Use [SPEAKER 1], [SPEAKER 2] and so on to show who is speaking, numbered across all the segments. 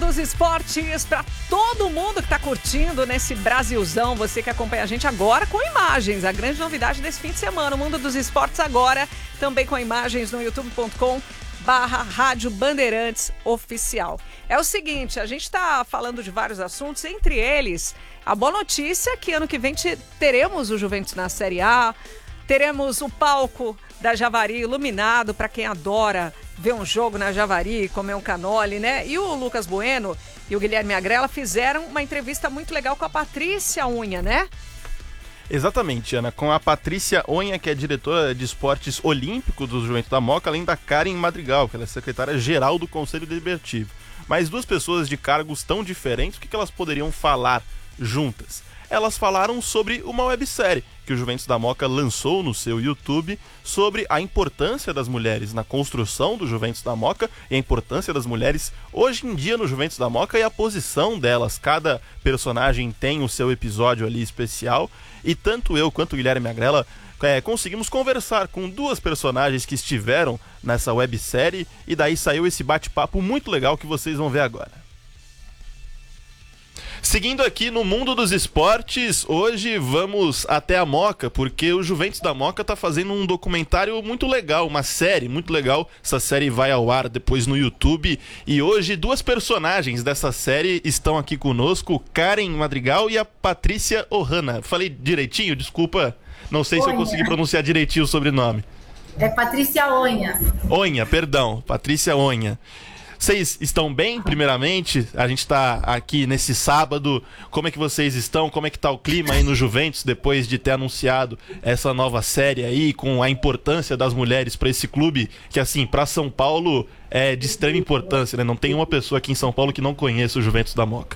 [SPEAKER 1] dos esportes para todo mundo que está curtindo nesse Brasilzão. Você que acompanha a gente agora com imagens. A grande novidade desse fim de semana. O Mundo dos Esportes agora também com imagens no youtube.com/Rádio Bandeirantes Oficial. É o seguinte, a gente está falando de vários assuntos, entre eles a boa notícia que ano que vem teremos o Juventus na Série A, teremos o palco da Javari iluminado para quem adora ver um jogo na Javari, comer um canole, né? E o Lucas Bueno e o Guilherme Agrella fizeram uma entrevista muito legal com a Patrícia Unha, né?
[SPEAKER 2] Exatamente, Ana, com a Patrícia Unha, que é diretora de esportes olímpicos do Juventus da Moca, além da Karen Madrigal, que ela é secretária-geral do Conselho Deliberativo. Mas duas pessoas de cargos tão diferentes, o que elas poderiam falar juntas? Elas falaram sobre uma websérie que o Juventus da Moca lançou no seu YouTube sobre a importância das mulheres na construção do Juventus da Moca e a importância das mulheres hoje em dia no Juventus da Moca e a posição delas. Cada personagem tem o seu episódio ali especial e tanto eu quanto o Guilherme Agrella conseguimos conversar com duas personagens que estiveram nessa websérie e daí saiu esse bate-papo muito legal que vocês vão ver agora. Seguindo aqui no mundo dos esportes, hoje vamos até a Moca, porque o Juventus da Moca está fazendo um documentário muito legal, uma série muito legal. Essa série vai ao ar depois no YouTube e hoje duas personagens dessa série estão aqui conosco, Karen Madrigal e a Patrícia Ohana. Falei direitinho? Desculpa, não sei se eu consegui pronunciar direitinho o sobrenome.
[SPEAKER 3] É Patrícia Unha.
[SPEAKER 2] Unha, perdão, Patrícia Unha. Vocês estão bem, primeiramente? A gente está aqui nesse sábado. Como é que vocês estão? Como é que está o clima aí no Juventus depois de ter anunciado essa nova série aí com a importância das mulheres para esse clube que, assim, para São Paulo é de extrema importância, né? Não tem uma pessoa aqui em São Paulo que não conheça o Juventus da Moca.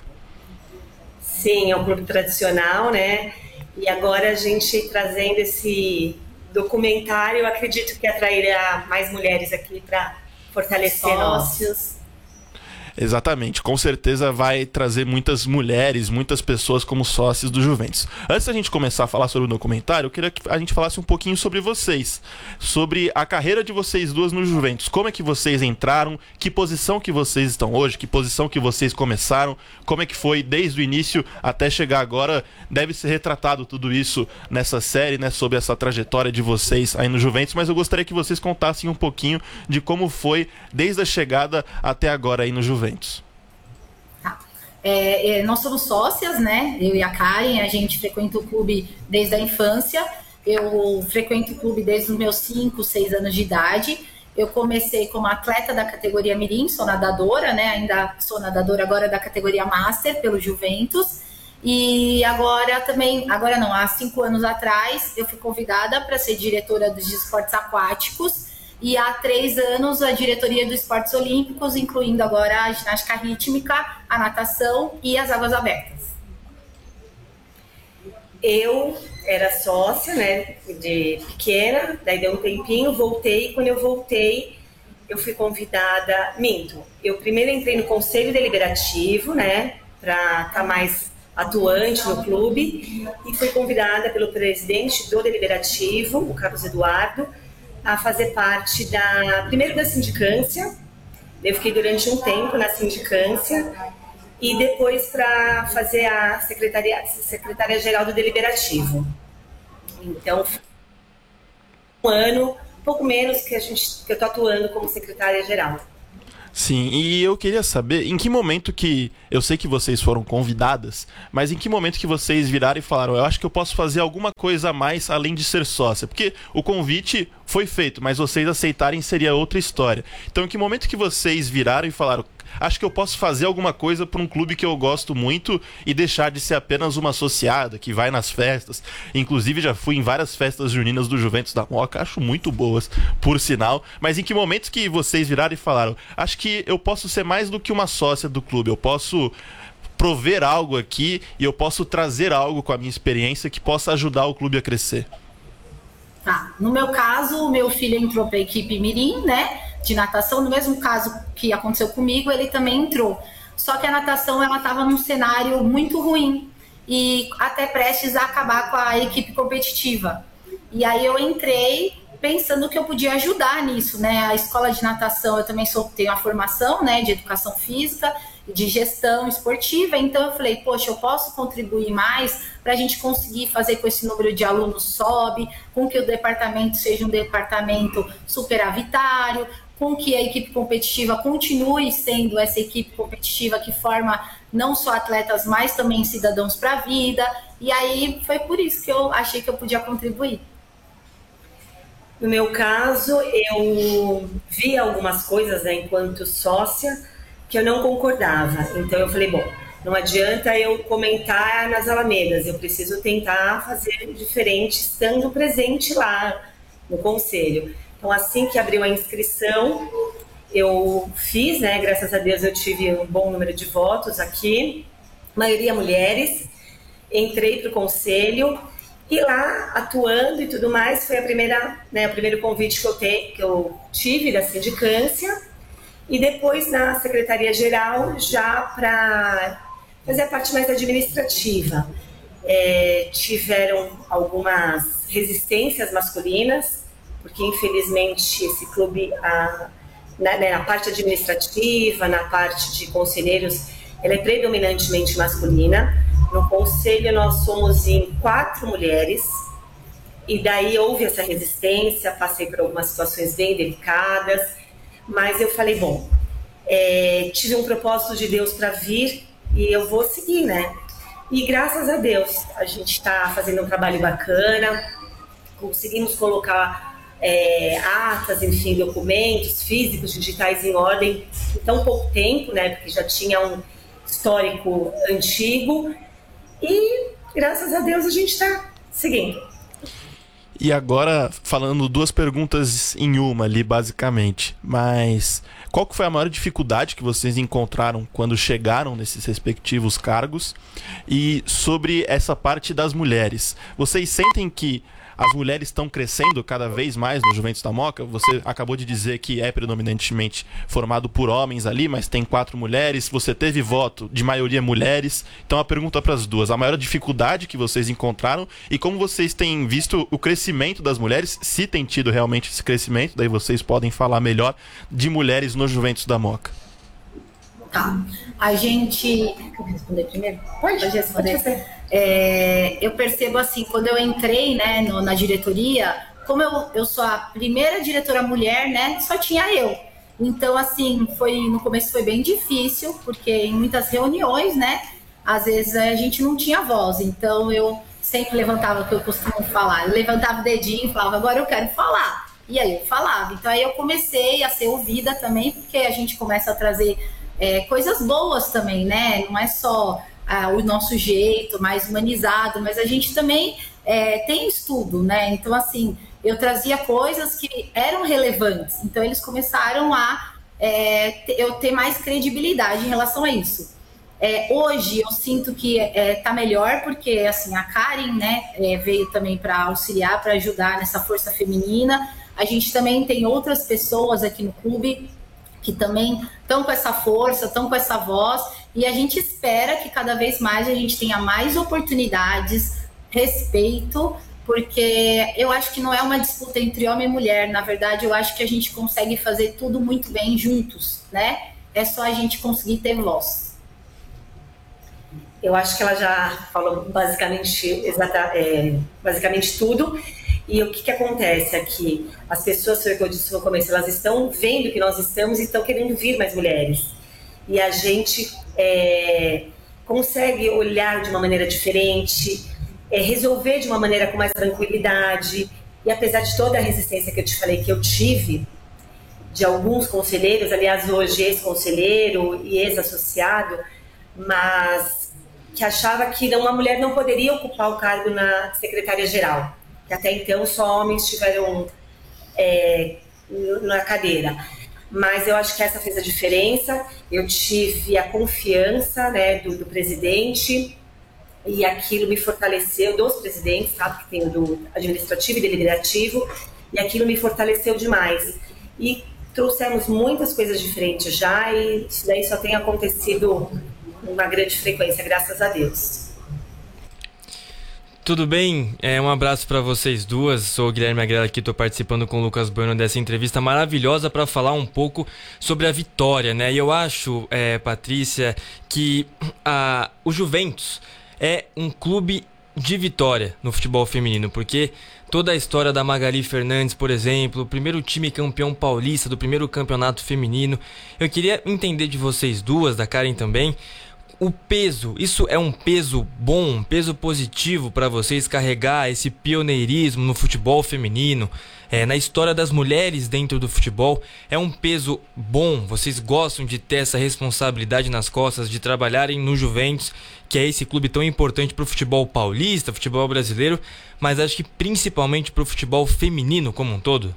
[SPEAKER 4] Sim, é um clube tradicional, né? E agora a gente trazendo esse documentário, eu acredito que atrairá mais mulheres aqui para fortalecer sócios.
[SPEAKER 2] Exatamente, com certeza vai trazer muitas mulheres, muitas pessoas como sócios do Juventus. Antes da gente começar a falar sobre o documentário, eu queria que a gente falasse um pouquinho sobre vocês, sobre a carreira de vocês duas no Juventus. Como é que vocês entraram, que posição que vocês estão hoje, que posição que vocês começaram, como é que foi desde o início até chegar agora. Deve ser retratado tudo isso nessa série, né, sobre essa trajetória de vocês aí no Juventus, mas eu gostaria que vocês contassem um pouquinho de como foi desde a chegada até agora aí no Juventus.
[SPEAKER 3] Tá. Nós somos sócias, né? Eu e a Karen, a gente frequenta o clube desde a infância. Eu frequento o clube desde os meus 5, 6 anos de idade. Eu comecei como atleta da categoria Mirim, sou nadadora, né? Ainda sou nadadora agora da categoria Master pelo Juventus. E agora não, há 5 anos atrás, eu fui convidada para ser diretora dos esportes aquáticos. E há 3 anos a diretoria dos esportes olímpicos, incluindo agora a ginástica rítmica, a natação e as águas abertas.
[SPEAKER 4] Eu era sócia, né, de pequena, daí deu um tempinho, voltei. Quando eu voltei, eu fui convidada, eu primeiro entrei no Conselho Deliberativo, né, para estar mais atuante no clube, e fui convidada pelo presidente do Deliberativo, o Carlos Eduardo, a fazer parte primeiro da sindicância. Eu fiquei durante um tempo na sindicância e depois para fazer a secretária-geral do Deliberativo. Então, um ano, pouco menos que eu estou atuando como secretária-geral.
[SPEAKER 2] Sim, e eu queria saber em que momento que... Eu sei que vocês foram convidadas, mas em que momento que vocês viraram e falaram: eu acho que eu posso fazer alguma coisa a mais além de ser sócia? Porque o convite foi feito, mas vocês aceitarem seria outra história. Então, em que momento que vocês viraram e falaram: acho que eu posso fazer alguma coisa para um clube que eu gosto muito e deixar de ser apenas uma associada que vai nas festas? Inclusive já fui em várias festas juninas do Juventus da Moca, acho muito boas, por sinal. Mas em que momento que vocês viraram e falaram: acho que eu posso ser mais do que uma sócia do clube, eu posso prover algo aqui e eu posso trazer algo com a minha experiência que possa ajudar o clube a crescer?
[SPEAKER 3] Tá. No meu caso, o meu filho entrou para a equipe Mirim, né, de natação. No mesmo caso que aconteceu comigo, ele também entrou. Só que a natação, ela estava num cenário muito ruim e até prestes a acabar com a equipe competitiva. E aí eu entrei pensando que eu podia ajudar nisso, né? A escola de natação, eu também tenho a formação, né, de educação física, de gestão esportiva, então eu falei, poxa, eu posso contribuir mais para a gente conseguir fazer com esse número de alunos sobe, com que o departamento seja um departamento superavitário, com que a equipe competitiva continue sendo essa equipe competitiva que forma não só atletas, mas também cidadãos para a vida, e aí foi por isso que eu achei que eu podia contribuir.
[SPEAKER 4] No meu caso, eu vi algumas coisas, né, enquanto sócia, que eu não concordava. Então eu falei, bom, não adianta eu comentar nas Alamedas, eu preciso tentar fazer diferente estando presente lá no conselho. Então assim que abriu a inscrição, eu fiz, né, graças a Deus eu tive um bom número de votos aqui, maioria mulheres, entrei para o conselho e lá atuando e tudo mais, foi o primeiro convite que eu tive da sindicância. E depois na secretaria-geral, já para fazer a parte mais administrativa. Tiveram algumas resistências masculinas, porque infelizmente esse clube, na parte administrativa, na parte de conselheiros, ela é predominantemente masculina. No conselho nós somos em 4 mulheres, e daí houve essa resistência, passei por algumas situações bem delicadas, mas eu falei, bom, tive um propósito de Deus para vir e eu vou seguir, né? E graças a Deus, a gente está fazendo um trabalho bacana, conseguimos colocar atas, enfim, documentos físicos, digitais em ordem em tão pouco tempo, né? Porque já tinha um histórico antigo e graças a Deus a gente está seguindo.
[SPEAKER 2] E agora, falando 2 perguntas em uma ali, basicamente. Mas qual que foi a maior dificuldade que vocês encontraram quando chegaram nesses respectivos cargos? E sobre essa parte das mulheres, vocês sentem que as mulheres estão crescendo cada vez mais no Juventus da Moca? Você acabou de dizer que é predominantemente formado por homens ali, mas tem 4 mulheres. Você teve voto de maioria mulheres. Então a pergunta para as duas: a maior dificuldade que vocês encontraram e como vocês têm visto o crescimento das mulheres, se tem tido realmente esse crescimento, daí vocês podem falar melhor, de mulheres no Juventus da Moca.
[SPEAKER 3] Tá. A gente... Quer responder primeiro? Pode responder. Eu percebo assim, quando eu entrei, né, na diretoria, como eu sou a primeira diretora mulher, né, só tinha eu. Então, assim, no começo foi bem difícil, porque em muitas reuniões, né, às vezes a gente não tinha voz. Então, eu sempre levantava o que eu costumo falar. Eu levantava o dedinho e falava, agora eu quero falar. E aí eu falava. Então, aí eu comecei a ser ouvida também, porque a gente começa a trazer coisas boas também, né? Não é só o nosso jeito mais humanizado, mas a gente também tem estudo, né? Então, assim, eu trazia coisas que eram relevantes. Então, eles começaram a eu ter mais credibilidade em relação a isso. Hoje, eu sinto que tá melhor, porque, assim, a Karen, né, veio também para auxiliar, para ajudar nessa força feminina. A gente também tem outras pessoas aqui no clube que também estão com essa força, estão com essa voz, e a gente espera que cada vez mais a gente tenha mais oportunidades, respeito, porque eu acho que não é uma disputa entre homem e mulher, na verdade eu acho que a gente consegue fazer tudo muito bem juntos, né? É só a gente conseguir ter voz.
[SPEAKER 4] Eu acho que ela já falou basicamente tudo. E o que acontece aqui? As pessoas, foi o que eu disse no começo, elas estão vendo que nós estamos e estão querendo vir mais mulheres. E a gente consegue olhar de uma maneira diferente, resolver de uma maneira com mais tranquilidade. E apesar de toda a resistência que eu te falei que eu tive, de alguns conselheiros, aliás, hoje ex-conselheiro e ex-associado, mas que achava que uma mulher não poderia ocupar o cargo na secretaria-geral, que até então só homens estiveram na cadeira. Mas eu acho que essa fez a diferença. Eu tive a confiança, né, do presidente, e aquilo me fortaleceu, dos presidentes, sabe, que tem o do administrativo e deliberativo, e aquilo me fortaleceu demais. E trouxemos muitas coisas diferentes já, e isso daí só tem acontecido com uma grande frequência, graças a Deus.
[SPEAKER 5] Tudo bem? Um abraço para vocês duas. Sou o Guilherme Agrela aqui, estou participando com o Lucas Bueno dessa entrevista maravilhosa para falar um pouco sobre a Vitória, né? E eu acho, Patrícia, que o Juventus é um clube de vitória no futebol feminino, porque toda a história da Magali Fernandes, por exemplo, o primeiro time campeão paulista do primeiro campeonato feminino, eu queria entender de vocês duas, da Karen também, o peso, isso é um peso bom, um peso positivo para vocês carregar esse pioneirismo no futebol feminino, na história das mulheres dentro do futebol, é um peso bom, vocês gostam de ter essa responsabilidade nas costas, de trabalharem no Juventus, que é esse clube tão importante para o futebol paulista, futebol brasileiro, mas acho que principalmente para o futebol feminino como um todo?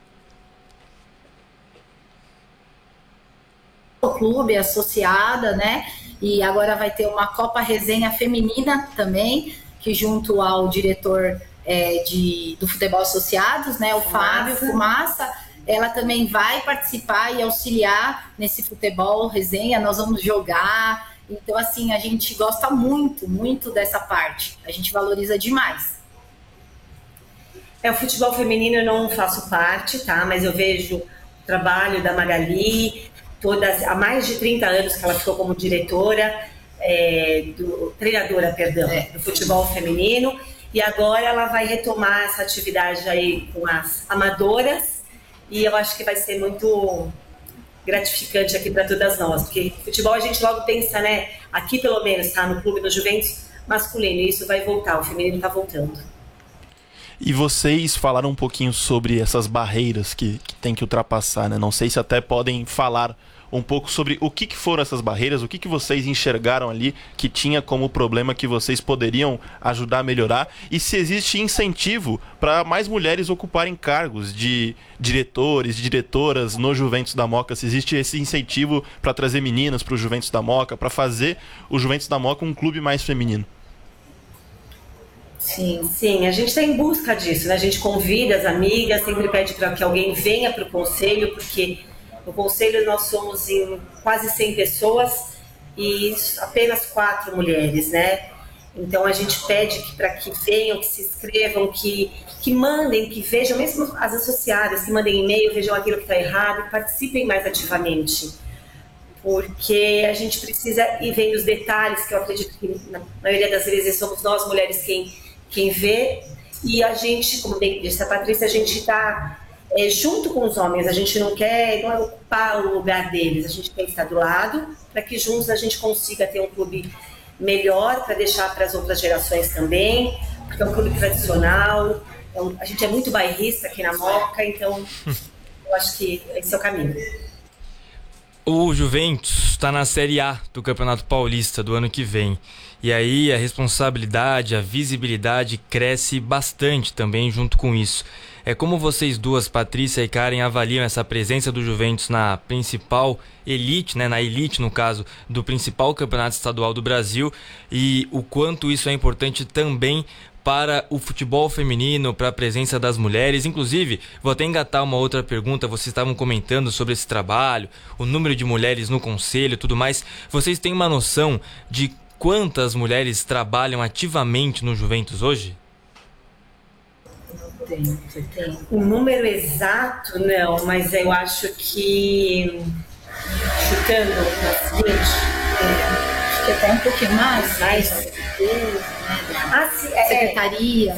[SPEAKER 3] O clube associada, né? E agora vai ter uma Copa Resenha Feminina também, que junto ao diretor do Futebol Associados, né, o Fábio Fumaça, ela também vai participar e auxiliar nesse futebol resenha, nós vamos jogar. Então, assim, a gente gosta muito, muito dessa parte. A gente valoriza demais.
[SPEAKER 4] O futebol feminino eu não faço parte, tá? Mas eu vejo o trabalho da Magali, há mais de 30 anos que ela ficou como diretora, treinadora, do futebol feminino, e agora ela vai retomar essa atividade aí com as amadoras, e eu acho que vai ser muito gratificante aqui para todas nós, porque futebol a gente logo pensa, né, aqui pelo menos, tá, no clube do Juventus masculino, e isso vai voltar, o feminino tá voltando.
[SPEAKER 2] E vocês falaram um pouquinho sobre essas barreiras que tem que ultrapassar, né? Não sei se até podem falar um pouco sobre o que foram essas barreiras, o que vocês enxergaram ali que tinha como problema que vocês poderiam ajudar a melhorar, e se existe incentivo para mais mulheres ocuparem cargos de diretores, de diretoras no Juventus da Moca, se existe esse incentivo para trazer meninas para o Juventus da Moca, para fazer o Juventus da Moca um clube mais feminino.
[SPEAKER 4] Sim, a gente está em busca disso, né? A gente convida as amigas, sempre pede para que alguém venha para o conselho, porque no conselho nós somos em quase 100 pessoas e apenas 4 mulheres, né? Então a gente pede para que venham, que se inscrevam, que mandem, que vejam, mesmo as associadas, que mandem e-mail, vejam aquilo que está errado e participem mais ativamente. Porque a gente precisa ir vendo os detalhes, que eu acredito que na maioria das vezes somos nós mulheres quem vê, e a gente, como bem disse a Patrícia, a gente está junto com os homens, a gente não quer ocupar o lugar deles, a gente quer estar do lado, para que juntos a gente consiga ter um clube melhor, para deixar para as outras gerações também, porque é um clube tradicional, a gente é muito bairrista aqui na Moca, então eu acho que esse é o caminho.
[SPEAKER 5] O Juventus está na Série A do Campeonato Paulista do ano que vem. E aí a responsabilidade, a visibilidade cresce bastante também junto com isso. Como vocês duas, Patrícia e Karen, avaliam essa presença do Juventus na principal elite, né, na elite no caso, do principal campeonato estadual do Brasil, e o quanto isso é importante também para o futebol feminino, para a presença das mulheres. Inclusive, vou até engatar uma outra pergunta, vocês estavam comentando sobre esse trabalho, o número de mulheres no conselho e tudo mais. Vocês têm uma noção de quantas mulheres trabalham ativamente no Juventus hoje?
[SPEAKER 3] Tem.
[SPEAKER 4] O número exato, não, mas eu acho que, chutando o seguinte,
[SPEAKER 3] acho que até um pouquinho mais. Secretaria.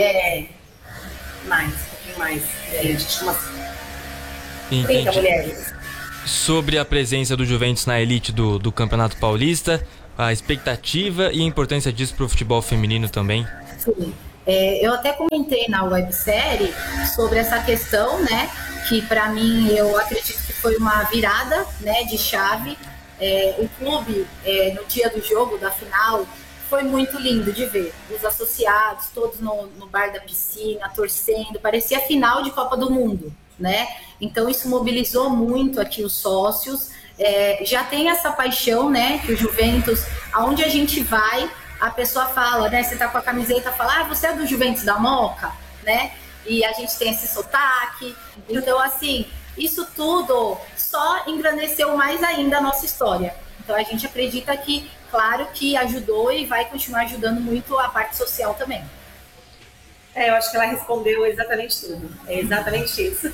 [SPEAKER 4] Mais, um pouquinho mais. A gente chama
[SPEAKER 5] 30
[SPEAKER 4] mulheres.
[SPEAKER 5] Sobre a presença do Juventus na elite do Campeonato Paulista, a expectativa e a importância disso para o futebol feminino também.
[SPEAKER 3] Sim. Eu até comentei na websérie sobre essa questão, né, que para mim eu acredito que foi uma virada, né, de chave. O clube, no dia do jogo, da final, foi muito lindo de ver. Os associados, todos no bar da piscina, torcendo, parecia final de Copa do Mundo, né? Então isso mobilizou muito aqui os sócios. Já tem essa paixão, né, que o Juventus, aonde a gente vai, a pessoa fala, né? Você tá com a camiseta, fala, você é do Juventus da Moca, né? E a gente tem esse sotaque. Então, assim, isso tudo só engrandeceu mais ainda a nossa história. Então a gente acredita que, claro que ajudou e vai continuar ajudando muito a parte social também.
[SPEAKER 4] Eu acho que ela respondeu exatamente tudo. É exatamente isso.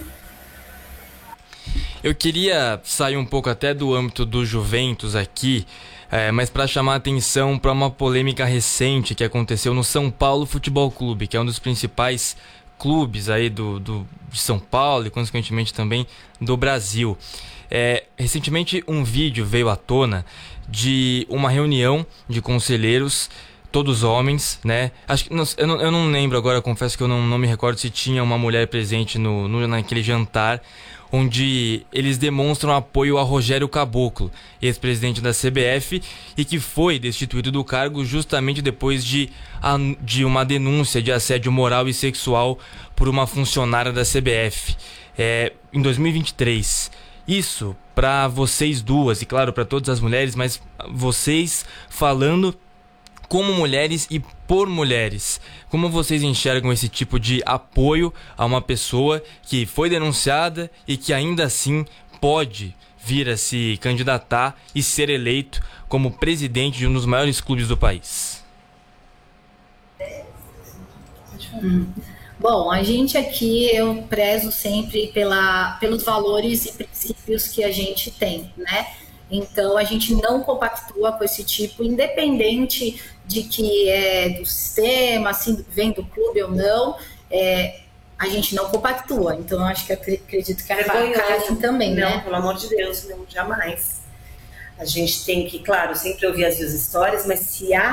[SPEAKER 5] Eu queria sair um pouco até do âmbito do Juventus aqui, mas para chamar a atenção para uma polêmica recente que aconteceu no São Paulo Futebol Clube, que é um dos principais clubes aí de São Paulo e consequentemente também do Brasil. Recentemente um vídeo veio à tona de uma reunião de conselheiros, todos homens, né? Acho que eu não lembro agora, confesso que eu não me recordo se tinha uma mulher presente naquele jantar, onde eles demonstram apoio a Rogério Caboclo, ex-presidente da CBF, e que foi destituído do cargo justamente depois de uma denúncia de assédio moral e sexual por uma funcionária da CBF, em 2023. Isso para vocês duas, e claro, para todas as mulheres, mas vocês falando como mulheres e por mulheres. Como vocês enxergam esse tipo de apoio a uma pessoa que foi denunciada e que ainda assim pode vir a se candidatar e ser eleito como presidente de um dos maiores clubes do país?
[SPEAKER 3] Bom, a gente aqui, eu prezo sempre pelos valores e princípios que a gente tem, né? Então, a gente não compactua com esse tipo, independente de que é do sistema, assim, vem do clube ou não, a gente não compactua. Então, eu acho que acredito que a Karen também,
[SPEAKER 4] não,
[SPEAKER 3] né?
[SPEAKER 4] Não, pelo amor de Deus, não, jamais. A gente tem que, claro, sempre ouvir as duas histórias, mas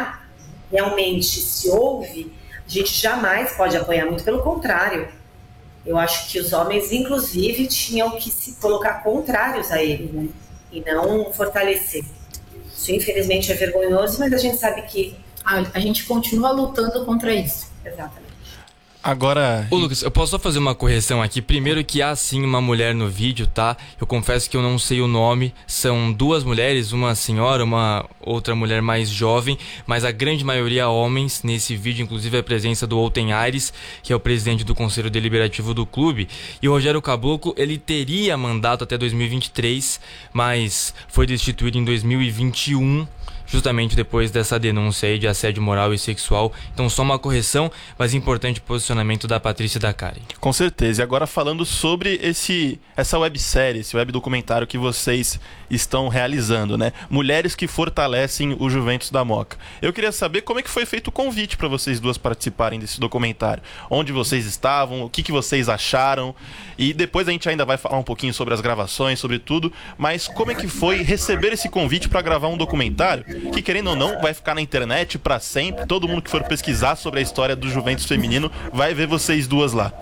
[SPEAKER 4] se houve, a gente jamais pode apoiar, muito pelo contrário. Eu acho que os homens, inclusive, tinham que se colocar contrários a ele, né? E não fortalecer. Isso, infelizmente, é vergonhoso, mas a gente sabe que
[SPEAKER 3] a gente continua lutando contra isso.
[SPEAKER 4] Exatamente.
[SPEAKER 2] Agora...
[SPEAKER 5] Ô Lucas, eu posso só fazer uma correção aqui? Primeiro que há sim uma mulher no vídeo, tá? Eu confesso que eu não sei o nome. São duas mulheres, uma senhora, uma outra mulher mais jovem, mas a grande maioria homens. Nesse vídeo, inclusive, a presença do Olten Aires, que é o presidente do Conselho Deliberativo do clube. E o Rogério Caboclo, ele teria mandato até 2023, mas foi destituído em 2021, justamente depois dessa denúncia aí de assédio moral e sexual. Então, só uma correção, mas importante posicionamento da Patrícia e da Karen.
[SPEAKER 2] Com certeza. E agora falando sobre essa websérie, esse web documentário que vocês estão realizando, né? Mulheres que fortalecem o Juventus da Moca. Eu queria saber como é que foi feito o convite para vocês duas participarem desse documentário. Onde vocês estavam, o que vocês acharam. E depois a gente ainda vai falar um pouquinho sobre as gravações, sobre tudo. Mas como é que foi receber esse convite para gravar um documentário que, querendo ou não, vai ficar na internet para sempre. Todo mundo que for pesquisar sobre a história do Juventus feminino vai ver vocês duas lá.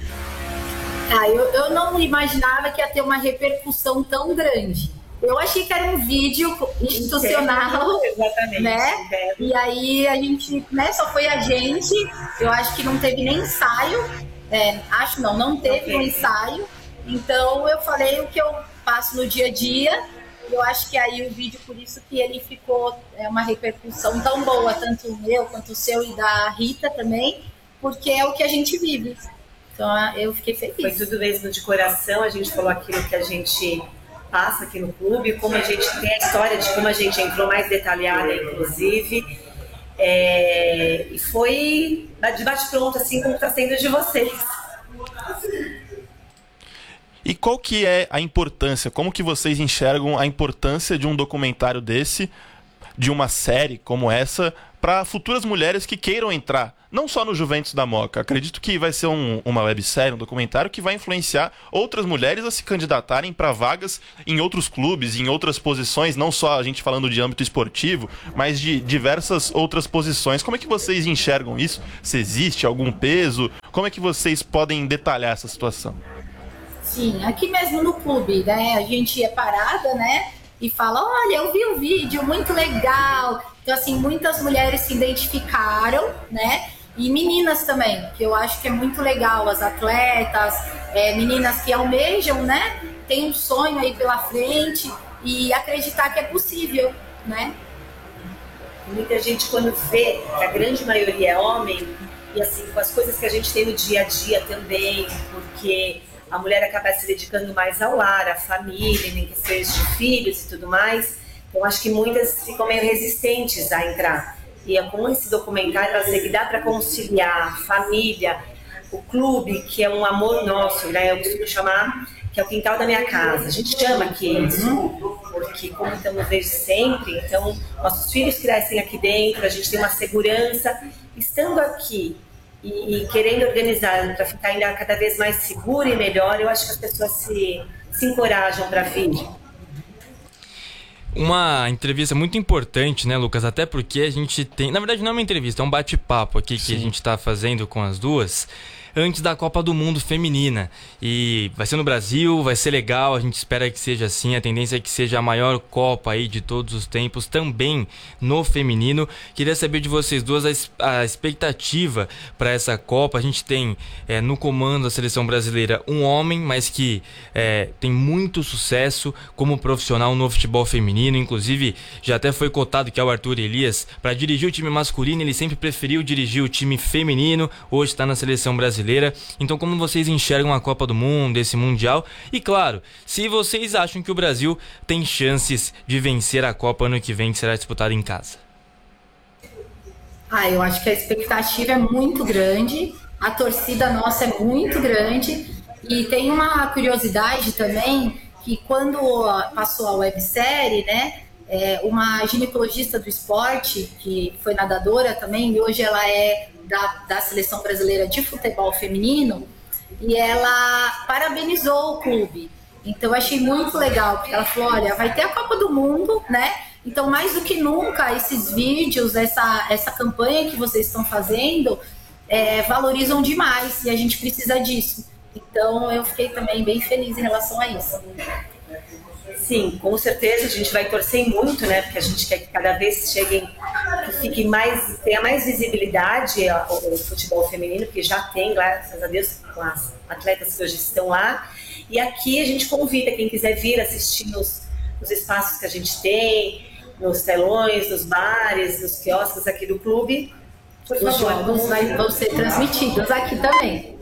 [SPEAKER 3] Eu não imaginava que ia ter uma repercussão tão grande. Eu achei que era um vídeo institucional,
[SPEAKER 4] exatamente,
[SPEAKER 3] né? E aí a gente, né, só foi a gente. Eu acho que não teve nem ensaio. Não teve um ensaio. Então eu falei o que eu passo no dia a dia. Eu acho que aí o vídeo, por isso que ele ficou uma repercussão tão boa, tanto o meu quanto o seu e da Rita também, porque é o que a gente vive. Então eu fiquei feliz.
[SPEAKER 4] Foi tudo mesmo de coração, a gente falou aquilo que a gente passa aqui no clube, como a gente tem a história de como a gente entrou mais detalhada, inclusive. E foi de bate-pronto, assim como está sendo de vocês.
[SPEAKER 2] E qual que é a importância, como que vocês enxergam a importância de um documentário desse, de uma série como essa, para futuras mulheres que queiram entrar, não só no Juventus da Moca? Acredito que vai ser uma websérie, um documentário que vai influenciar outras mulheres a se candidatarem para vagas em outros clubes, em outras posições, não só a gente falando de âmbito esportivo, mas de diversas outras posições. Como é que vocês enxergam isso? Se existe algum peso? Como é que vocês podem detalhar essa situação?
[SPEAKER 3] Sim, aqui mesmo no clube, né? A gente é parada, né? E fala, olha, eu vi um vídeo muito legal. Então, assim, muitas mulheres se identificaram, né? E meninas também, que eu acho que é muito legal. As atletas, meninas que almejam, né? Tem um sonho aí pela frente e acreditar que é possível, né?
[SPEAKER 4] Muita gente, quando vê que a grande maioria é homem, e assim, com as coisas que a gente tem no dia a dia também, porque a mulher acaba se dedicando mais ao lar, à família, em questões de filhos e tudo mais. Então, acho que muitas ficam meio resistentes a entrar. E é com esse documentário, ela dizer que dá para conciliar a família, o clube, que é um amor nosso, né? Eu costumo chamar que é o quintal da minha casa. A gente chama aqui isso, porque como estamos desde sempre, então nossos filhos crescem aqui dentro, a gente tem uma segurança. Estando aqui e querendo organizar para ficar ainda cada vez mais seguro e melhor, eu acho que as pessoas se encorajam para vir.
[SPEAKER 5] Uma entrevista muito importante, né, Lucas? Até porque a gente tem... Na verdade, não é uma entrevista, é um bate-papo aqui que a gente está fazendo com as duas antes da Copa do Mundo Feminina. E vai ser no Brasil, vai ser legal, a gente espera que seja assim. A tendência é que seja a maior Copa aí de todos os tempos, também no feminino. Queria saber de vocês duas a expectativa para essa Copa. A gente tem no comando da seleção brasileira um homem, mas que tem muito sucesso como profissional no futebol feminino. Inclusive, já até foi cotado que é o Arthur Elias. Para dirigir o time masculino, ele sempre preferiu dirigir o time feminino. Hoje está na seleção brasileira. Então, como vocês enxergam a Copa do Mundo, esse Mundial? E claro, se vocês acham que o Brasil tem chances de vencer a Copa ano que vem, que será disputada em casa.
[SPEAKER 3] Eu acho que a expectativa é muito grande, a torcida nossa é muito grande, e tem uma curiosidade também, que quando passou a websérie, né, uma ginecologista do esporte, que foi nadadora também, e hoje ela é da Seleção Brasileira de Futebol Feminino, e ela parabenizou o clube. Então, eu achei muito legal, porque ela falou, olha, vai ter a Copa do Mundo, né? Então, mais do que nunca, esses vídeos, essa campanha que vocês estão fazendo, valorizam demais, e a gente precisa disso. Então, eu fiquei também bem feliz em relação a isso.
[SPEAKER 4] Sim, com certeza a gente vai torcer muito, né? Porque a gente quer que cada vez tenha mais visibilidade o futebol feminino, que já tem, graças a Deus, com as atletas que hoje estão lá. E aqui a gente convida quem quiser vir assistir nos espaços que a gente tem, nos telões, nos bares, nos quiosques aqui do clube. Por favor. Os jogos
[SPEAKER 3] vão ser transmitidos aqui também.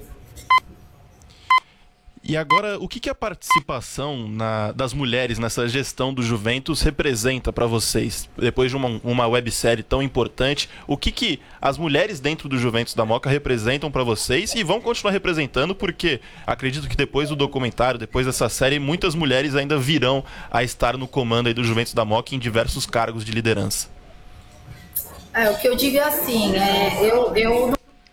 [SPEAKER 2] E agora, o que a participação das mulheres nessa gestão do Juventus representa para vocês? Depois de uma websérie tão importante, o que as mulheres dentro do Juventus da Moca representam para vocês e vão continuar representando, porque acredito que depois do documentário, depois dessa série, muitas mulheres ainda virão a estar no comando aí do Juventus da Moca em diversos cargos de liderança.
[SPEAKER 3] O que eu digo é assim, eu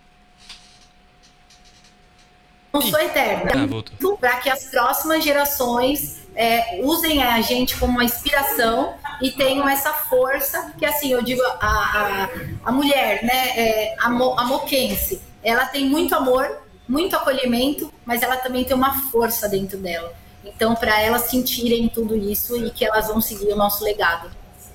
[SPEAKER 3] não sou eterna, para que as próximas gerações usem a gente como uma inspiração e tenham essa força, que assim, eu digo, a mulher, né, a moquense, ela tem muito amor, muito acolhimento, mas ela também tem uma força dentro dela. Então, para elas sentirem tudo isso e que elas vão seguir o nosso legado.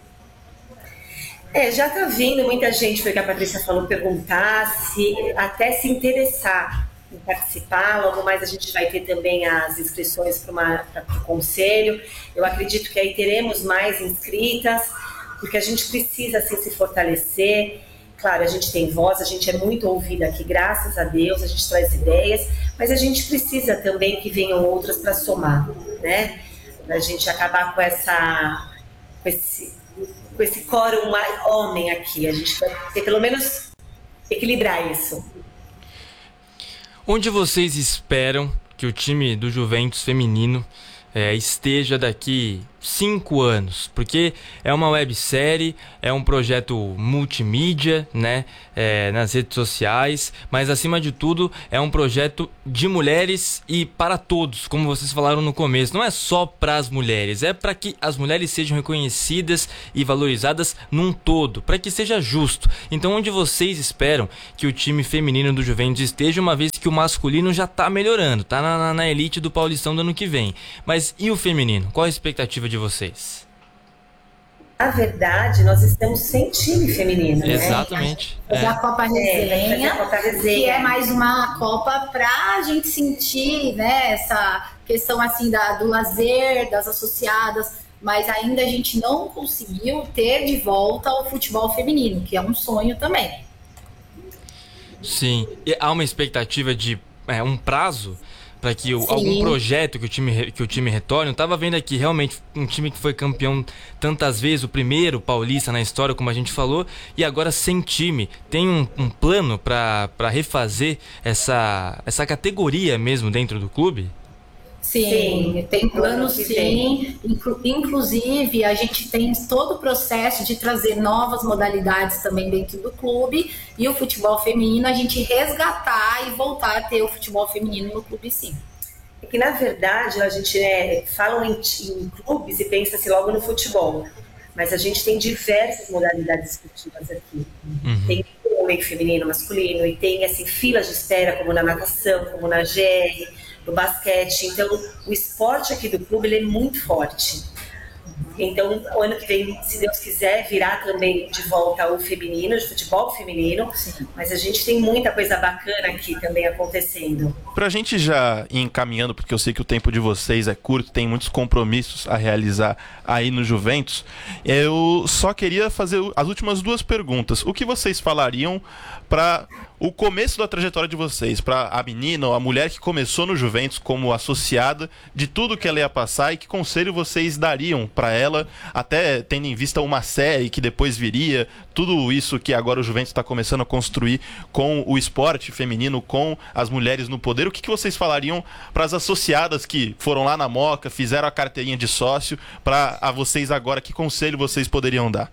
[SPEAKER 4] Já está vindo muita gente, foi o que a Patrícia falou, perguntar, até se interessar em participar. Logo mais a gente vai ter também as inscrições para o conselho. Eu acredito que aí teremos mais inscritas, porque a gente precisa assim, se fortalecer. Claro, a gente tem voz, a gente é muito ouvida aqui, graças a Deus, a gente traz ideias, mas a gente precisa também que venham outras para somar, né? Para a gente acabar com esse quórum homem aqui. A gente vai ter pelo menos equilibrar isso.
[SPEAKER 5] Onde vocês esperam que o time do Juventus feminino esteja daqui 5 anos? Porque é uma websérie, é um projeto multimídia, né, nas redes sociais, mas acima de tudo é um projeto de mulheres e para todos, como vocês falaram no começo. Não é só para as mulheres, é para que as mulheres sejam reconhecidas e valorizadas num todo, para que seja justo. Então, onde vocês esperam que o time feminino do Juventus esteja, uma vez que o masculino já está melhorando, está na elite do Paulistão do ano que vem? Mas e o feminino? Qual a expectativa de vocês?
[SPEAKER 4] Na verdade, nós estamos sem time feminino, né?
[SPEAKER 5] Exatamente.
[SPEAKER 3] A Copa Resenha, que é mais uma Copa para a gente sentir, né, essa questão assim do lazer, das associadas, mas ainda a gente não conseguiu ter de volta o futebol feminino, que é um sonho também.
[SPEAKER 5] Sim, e há uma expectativa de um prazo para que algum projeto que o time retorne. Eu tava vendo aqui realmente um time que foi campeão tantas vezes, o primeiro paulista na história, como a gente falou, e agora sem time. Tem um plano para refazer essa categoria mesmo dentro do clube?
[SPEAKER 3] Sim, tem planos sim. Inclusive, a gente tem todo o processo de trazer novas modalidades também dentro do clube, e o futebol feminino, a gente resgatar e voltar a ter o futebol feminino no clube, sim.
[SPEAKER 4] É que, na verdade, a gente fala em clubes e pensa-se logo no futebol, mas a gente tem diversas modalidades esportivas aqui. Tem homem, feminino, masculino, e tem assim, filas de espera, como na natação, como na GR, no basquete. Então, o esporte aqui do clube ele é muito forte. Então, o ano que vem, se Deus quiser, virá também de volta o feminino, o futebol feminino. Sim. Mas a gente tem muita coisa bacana aqui também acontecendo.
[SPEAKER 2] Pra gente já ir encaminhando, porque eu sei que o tempo de vocês é curto, tem muitos compromissos a realizar aí no Juventus, eu só queria fazer as últimas 2 perguntas. O que vocês falariam para o começo da trajetória de vocês, para a menina ou a mulher que começou no Juventus como associada, de tudo que ela ia passar, e que conselho vocês dariam para ela, até tendo em vista uma série que depois viria, tudo isso que agora o Juventus está começando a construir com o esporte feminino, com as mulheres no poder. O que vocês falariam para as associadas que foram lá na Moca, fizeram a carteirinha de sócio, para a vocês agora, que conselho vocês poderiam dar?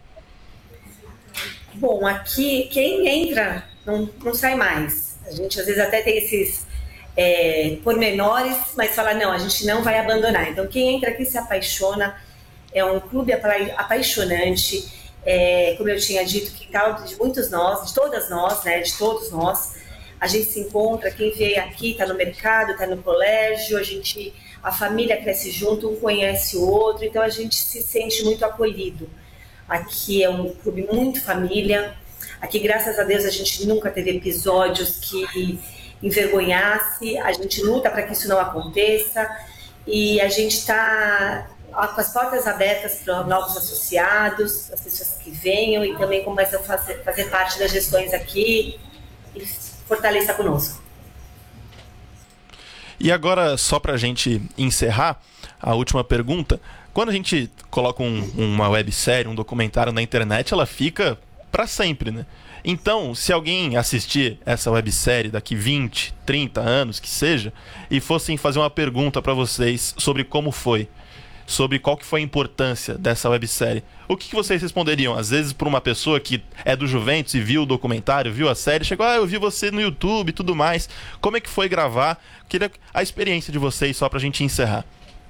[SPEAKER 4] Bom, aqui quem entra não sai mais. A gente às vezes até tem esses pormenores, mas fala, não, a gente não vai abandonar. Então quem entra aqui se apaixona, é um clube apaixonante, como eu tinha dito, quintal de muitos nós, de todas nós, né, de todos nós. A gente se encontra, quem veio aqui está no mercado, está no colégio, a família cresce junto, um conhece o outro, então a gente se sente muito acolhido. Aqui é um clube muito família. Aqui, graças a Deus, a gente nunca teve episódios que envergonhasse. A gente luta para que isso não aconteça. E a gente está com as portas abertas para novos associados, as pessoas que venham e também começam a fazer parte das gestões aqui e fortaleça conosco.
[SPEAKER 2] E agora, só para a gente encerrar, a última pergunta. Quando a gente coloca uma websérie, um documentário na internet, ela fica para sempre, né? Então, se alguém assistir essa websérie daqui 20, 30 anos, que seja, e fossem fazer uma pergunta para vocês sobre como foi, sobre qual que foi a importância dessa websérie, o que vocês responderiam? Às vezes, para uma pessoa que é do Juventus e viu o documentário, viu a série, chegou, eu vi você no YouTube e tudo mais. Como é que foi gravar? Queria a experiência de vocês, só para a gente encerrar.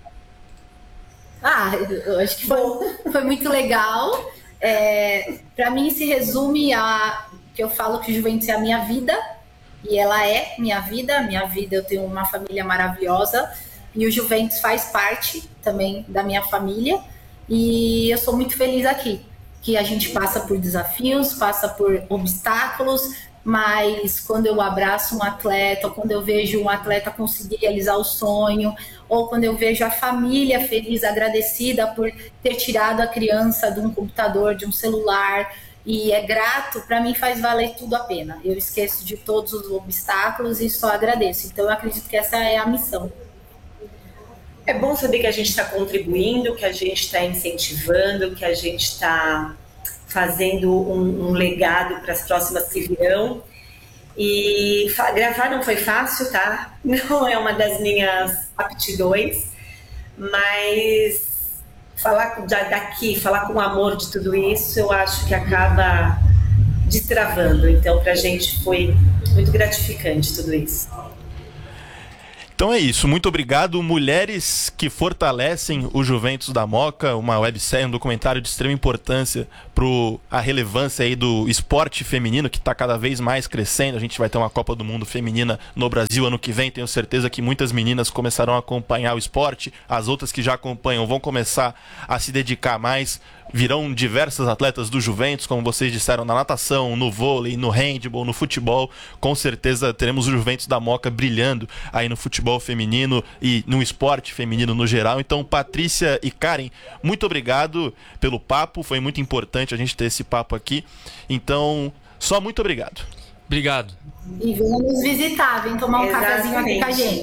[SPEAKER 3] Eu acho que foi muito legal. Para mim se resume a que eu falo que o Juventus é a minha vida, e ela é minha vida. Eu tenho uma família maravilhosa e o Juventus faz parte também da minha família, e eu sou muito feliz aqui, que a gente passa por desafios, passa por obstáculos, mas quando eu abraço um atleta, ou quando eu vejo um atleta conseguir realizar o sonho, ou quando eu vejo a família feliz, agradecida por ter tirado a criança de um computador, de um celular, e é grato, para mim faz valer tudo a pena. Eu esqueço de todos os obstáculos e só agradeço. Então eu acredito que essa é a missão.
[SPEAKER 4] É bom saber que a gente está contribuindo, que a gente está incentivando, que a gente está fazendo um legado para as próximas que virão. E gravar não foi fácil, tá? Não é uma das minhas aptidões, mas falar daqui, falar com amor de tudo isso, eu acho que acaba destravando. Então, pra gente foi muito gratificante tudo isso.
[SPEAKER 2] Então é isso, muito obrigado. Mulheres que fortalecem o Juventus da Moca, uma websérie, um documentário de extrema importância para a relevância aí do esporte feminino, que está cada vez mais crescendo. A gente vai ter uma Copa do Mundo feminina no Brasil ano que vem, tenho certeza que muitas meninas começarão a acompanhar o esporte, as outras que já acompanham vão começar a se dedicar mais, virão diversas atletas do Juventus, como vocês disseram, na natação, no vôlei, no handball, no futebol. Com certeza teremos o Juventus da Moca brilhando aí no futebol feminino e no esporte feminino no geral. Então, Patrícia e Karen, muito obrigado pelo papo, foi muito importante a gente ter esse papo aqui. Então, só muito obrigado.
[SPEAKER 5] Obrigado.
[SPEAKER 3] E venham nos visitar, vem tomar um cafezinho aqui com a gente.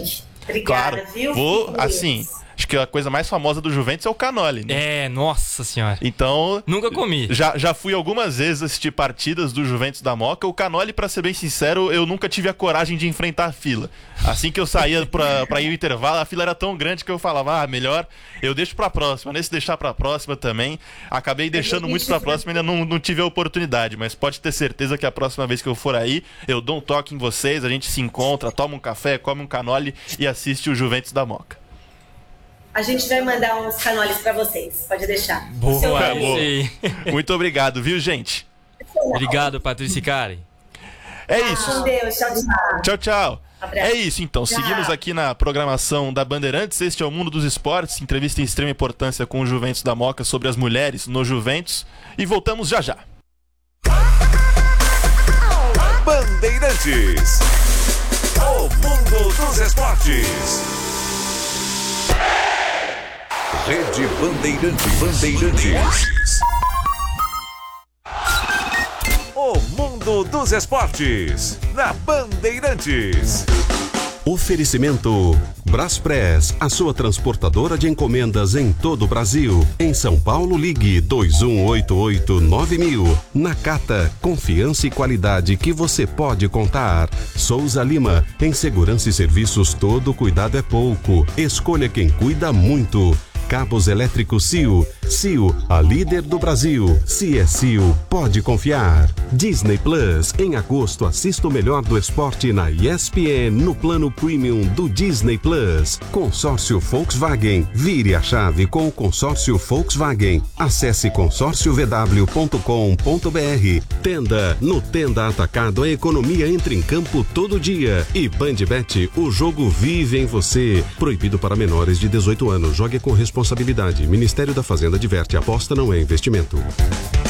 [SPEAKER 4] Obrigada,
[SPEAKER 2] Claro.
[SPEAKER 4] viu?
[SPEAKER 2] Vou,
[SPEAKER 4] Fico
[SPEAKER 2] assim,
[SPEAKER 4] feliz.
[SPEAKER 2] acho que a coisa mais famosa do Juventus é o cannoli, né?
[SPEAKER 5] Nossa senhora.
[SPEAKER 2] Então,
[SPEAKER 5] Nunca comi.
[SPEAKER 2] já fui algumas vezes assistir partidas do Juventus da Moca. O cannoli, pra ser bem sincero, eu nunca tive a coragem de enfrentar a fila. Assim que eu saía pra ir ao intervalo, a fila era tão grande que eu falava, melhor eu deixo pra próxima. Nesse deixar pra próxima também, acabei deixando muito pra próxima, ainda não tive a oportunidade. Mas pode ter certeza que a próxima vez que eu for aí, eu dou um toque em vocês, a gente se encontra, toma um café, come um cannoli e assiste o Juventus da Moca.
[SPEAKER 4] A gente vai mandar uns canoles pra vocês, pode deixar.
[SPEAKER 5] Boa,
[SPEAKER 4] Seu
[SPEAKER 2] boa.
[SPEAKER 4] amigo.
[SPEAKER 5] sim.
[SPEAKER 2] Muito obrigado, viu, gente?
[SPEAKER 5] Obrigado, Patrícia e Karen.
[SPEAKER 2] É isso.
[SPEAKER 4] Com Deus, tchau, tchau.
[SPEAKER 2] Tchau, tchau.
[SPEAKER 4] Abraço.
[SPEAKER 2] É isso, então.
[SPEAKER 4] Tchau.
[SPEAKER 2] Seguimos aqui na programação da Bandeirantes. Este é o Mundo dos Esportes, entrevista em extrema importância com o Juventus da Moca sobre as mulheres no Juventus. E voltamos já já.
[SPEAKER 6] Bandeirantes. O Mundo dos Esportes. Rede Bandeirantes. O Mundo dos Esportes, na Bandeirantes.
[SPEAKER 7] Oferecimento Braspress, a sua transportadora de encomendas em todo o Brasil. Em São Paulo, ligue 2188-9000. Nakata, confiança e qualidade que você pode contar. Souza Lima, em segurança e serviços todo cuidado é pouco. Escolha quem cuida muito. Cabos elétricos CIO. CIO, a líder do Brasil. Se é CIO, pode confiar. Disney Plus. Em agosto, assista o melhor do esporte na ESPN no plano premium do Disney Plus. Consórcio Volkswagen. Vire a chave com o consórcio Volkswagen. Acesse consórciovw.com.br. Tenda. No Tenda Atacado, a economia entra em campo todo dia. E Bandbet, o jogo vive em você. Proibido para menores de 18 anos. Jogue com responsabilidade. Ministério da Fazenda adverte, aposta não é investimento.